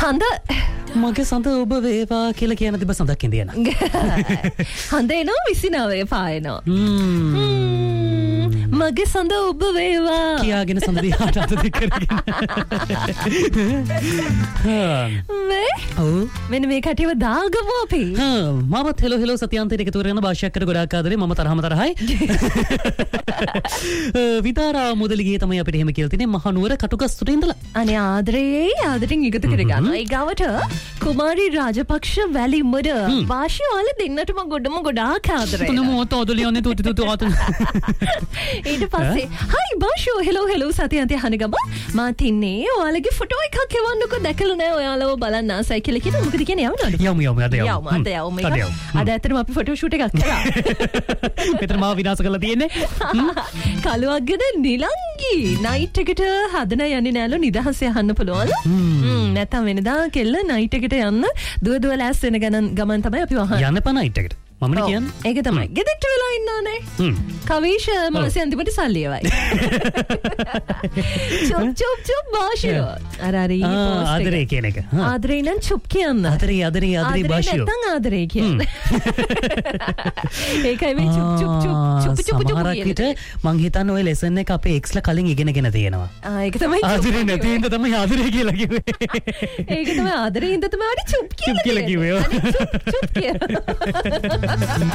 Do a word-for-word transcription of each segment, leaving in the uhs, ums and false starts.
හඳ මගේ සඳ ඔබ වේවා කියලා කියන තිබ සඳක් ඉඳියන. හඳ එනවා විසිනවේ පායනවා. මගේ සඳ ඔබ වේවා කියාගෙන සඳ දිහාට අත දෙක කරගෙන. මේ ඔව් මෙන්න මේ කටියව දාගමු අපි. මමත් හෙලෝ හෙලෝ සතියාන්තයට එකතු කරගෙන භාෂාවක් කර ගොඩාක් ආදරේ මම තරහම තරහයි. විතාරා මුදලිගේ තමයි අපිට එහෙම කියලා තියෙන්නේ මහනුවර කටුගස්තුට ඉඳලා. අනේ ආදරේ ආදරෙන් එකතු කරගන්න. ඒ ගාවට කුමාරි රාජපක්ෂ වැලි මුඩ වාෂි වල දෙන්නටම ගොඩම ගොඩාක් ආදරේ. තුන මොහොත ඔදලියන්නේ තුති තුති ආත. ඊට පස්සේ හයි බාෂෝ හෙලෝ හෙලෝ සතියන්තය අහන ගම මාත් ඉන්නේ ඔයාලගේ ෆොටෝ එකක් එවන්නකෝ දැකලා නැහැ ඔයාලව බලන්න ආසයි කියලා කියන මොකද කියන්නේ යවනවද? යමු යමු අද යමු. යමු අද යමු මේක. අද ඇත්තටම අපි ෆොටෝ ෂූට් එකක් කරා. මෙතන මාව විනාශ කරලා තියෙන්නේ. කලුවක්ගද නිලංගි නයිට් එකට හදන යන්නේ නෑලු නිදහසේ අහන්න පුළුවන්. හ්ම් නැත්නම් වෙනදා කෙල්ල නයිට් එකට යන්න දුව දුව ලෑස් වෙන ගමන් තමයි අපි වහන්නේ. යන්න පා නයිට් එකට. මම කියන්නේ. ඒක තමයි. ගෙදරට වෙලා ඉන්නවනේ. හ්ම්. කවීෂ මාසේ අන්තිමට සල්ලියවයි. Chop chop chop වාෂියෝ. අර අර ඊ පෝස්ට් එක. ආදරේ කියන එක. ආදරේ නම් චොප් කියන්න. ආදරේ ආදරේ ආදරේ වාෂියෝ. ආදරේ නැත්නම් ආදරේ කියන්න. ඒකයි මේ chop chop chop chop chop chop සමහරක් විට මං හිතන්නේ ඔය ලෙසන් එක අපේ එක්ස්ලා කලින් ඉගෙනගෙන තියෙනවා. ආ ඒක තමයි. ආදරේ නැති හින්දා තමයි ආදරේ කියලා කිව්වේ. ඒක තමයි ආදරේ හින්දා තමයි අර චොප් කියලා කිව්වේ. චොප් චොප් කියලා.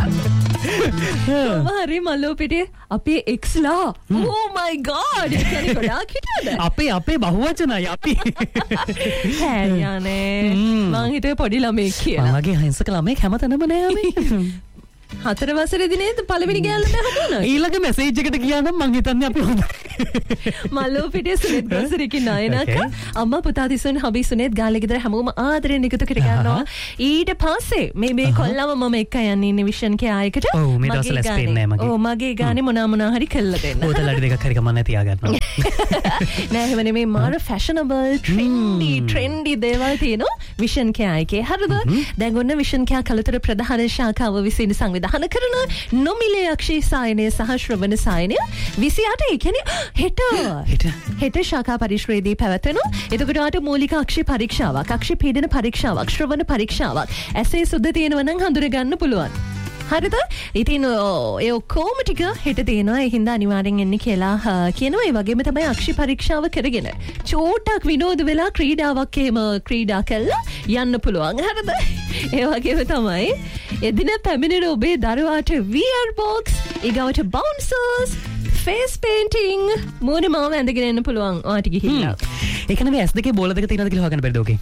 හරි මල්ලෝ පිටේ අපේ එක්ස්ලා ඕ මයි ගෝඩ් කියන්නේ ගොඩාක් හිටියද අපේ අපේ බහුවචනයි අපි හෑ යන්නේ මං හිතුවේ පොඩි ළමෙක් කියලා මගේ හංසක ළමෙක් හැමතැනම නෑ අපි හතර වසරේදී නේද පළවෙනි ගෑල්ලට හම්බුණා ඊළඟ මැසේජ් එකට කියනනම් මං හිතන්නේ අපි හොඳයි මල්ලෝ පිටේ සුනිත් ගොසරිකි නායනක අම්මා පුතා දිසුන් හබි සුනිත් ගාලේ ගෙදර හැමෝම ආදරෙන් එකතු කර ගන්නවා ඊට පස්සේ මේ මේ කොල්ලම මම එක්ක යන්නේ ඉන්නේ විෂන් කේ ආයකට ඔව් මේ දවස්වල ස්පේන් නෑ මගේ ඔව් මගේ ගානේ මොනවා මොනවා හරි කළා දෙන්න බෝතලට දෙකක් හරි කමන්න තියා ගන්නවා නෑ එහෙම නෙමෙයි මාර ෆැෂනබල් ට්‍රෙන්ඩි ට්‍රෙන්ඩි දේවල් තියෙනවා විෂන් කේ ආයකේ හරිද දැන් ඔන්න විෂන් කේ කලතර ප්‍රධාන ශාඛාව විසින් සංවිධානය කරන නොමිලේ අක්ෂේ සායනය සහ ශ්‍රවණ සායනය විසිඅට ඒ කියන්නේ හෙට හෙට හෙට ශාඛා පරිශ්‍රයේදී පැවැත්වෙනවා. එතකොට ආට මූලික අක්ෂේ පරීක්ෂාවක්, අක්ෂේ පීඩන පරීක්ෂාවක්, ශ්‍රවණ පරීක්ෂාවක් ඇසේ සුද්ධ තියෙනවා නම් හඳුන ගන්න පුළුවන්. හරිද? ඉතින් ඒ ඔක්කොම ටික හෙට තියෙනවා. ඒ හින්දා අනිවාර්යෙන් එන්න කියලා කියනවා. ඒ වගේම තමයි අක්ෂි පරීක්ෂාව කරගෙන චෝටක් විනෝද වෙලා ක්‍රීඩාවක් එහෙම ක්‍රීඩා කළා යන්න පුළුවන්. හරිද? ඒ වගේම තමයි එදින පැමිණෙන ඔබේ දරුවාට V R box, ඊගවට bouncers, face painting මොනේ මාව ඇඳගෙන එන්න පුළුවන්. ඔයාට ගිහිල්ලා. ඒක නෙමෙයි ඇස් දෙකේ බෝල දෙක තියෙනවද කියලා හොයන්න බැරිද ඔකේ?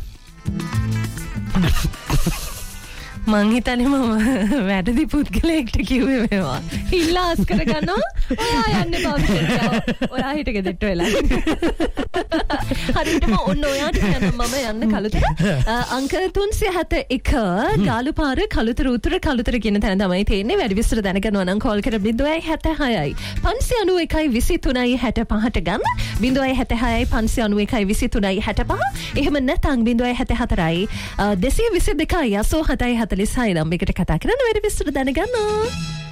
මං හිතන්නේ මම වැඩදි පුද්ගලයෙක්ට කිව්වේ මේවා. හිල්ලාස් කරගන්නවා. ඔයා යන්න පාවිච්චි ඔයා හිට ගෙදරට වෙලා. හරියටම ඔන්න ඔයාට කියන්න මම යන්න කලුතර. අංක තුන්සිය හතඑක ගාලුපාර කලුතර උතුර කලුතර කියන තැන තමයි තියෙන්නේ. වැඩි විස්තර දැනගන්නවා නම් කෝල් කර ज़ीरो सात छह පන්සිය අනූ එකයි විසි තුනයි හැටපහට ගන්න. ज़ीरो सात छह පන්සිය අනූ එකයි විසි තුනයි හැටපහ. එහෙම නැත්නම් ज़ीरो सात चार දෙසිය විසි දෙකයි අසූ හතයි හතලිස් හය නම් එකට කතා කරන්න වැඩි විස්තර දැනගන්න.